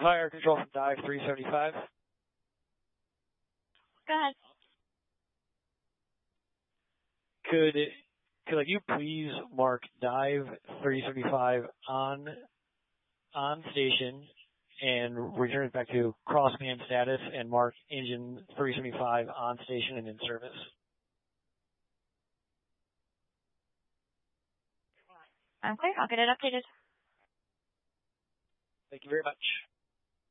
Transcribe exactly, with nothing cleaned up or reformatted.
Fire control from dive three seventy-five. Go ahead. Could could you please mark dive three seventy-five on on station and return it back to crossman status and mark engine three seventy-five on station and in service? I'm clear. I'll get it updated. Thank you very much.